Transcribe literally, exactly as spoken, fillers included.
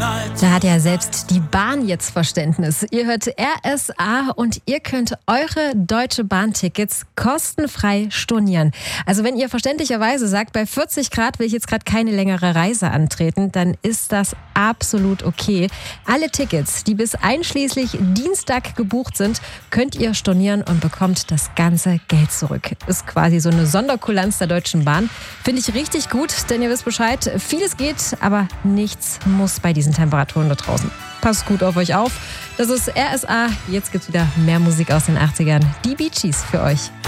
Da hat ja selbst die Bahn jetzt Verständnis. Ihr hört R S A und ihr könnt eure Deutsche Bahn-Tickets kostenfrei stornieren. Also wenn ihr verständlicherweise sagt, bei vierzig Grad will ich jetzt gerade keine längere Reise antreten, dann ist das absolut okay. Alle Tickets, die bis einschließlich Dienstag gebucht sind, könnt ihr stornieren und bekommt das ganze Geld zurück. Ist quasi so eine Sonderkulanz der Deutschen Bahn. Finde ich richtig gut, denn ihr wisst Bescheid, vieles geht, aber nichts muss bei diesen Temperaturen da draußen. Passt gut auf euch auf. Das ist R S A. Jetzt gibt's wieder mehr Musik aus den achtzigern. Die Bee Gees für euch.